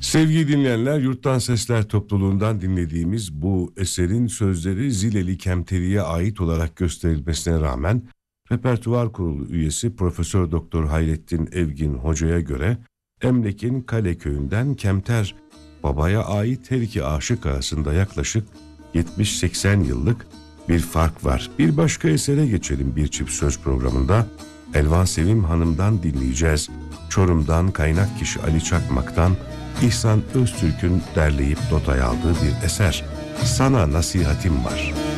Sevgili dinleyenler, Yurttan Sesler topluluğundan dinlediğimiz bu eserin sözleri Zileli Kemteri'ye ait olarak gösterilmesine rağmen Repertuvar Kurulu üyesi Profesör Doktor Hayrettin Evgin Hoca'ya göre Emlek'in Kale Köyü'nden Kemter Baba'ya ait her iki aşık arasında yaklaşık 70-80 yıllık bir fark var. Bir başka esere geçelim bir çift söz programında. Elvan Sevim Hanım'dan dinleyeceğiz. Çorum'dan kaynak kişi Ali Çakmak'tan İhsan Öztürk'ün derleyip notaya aldığı bir eser. Sana nasihatim var.